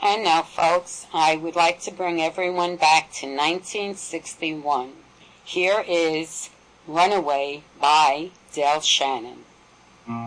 And now, folks, I would like to bring everyone back to 1961. Here is Runaway by Del Shannon.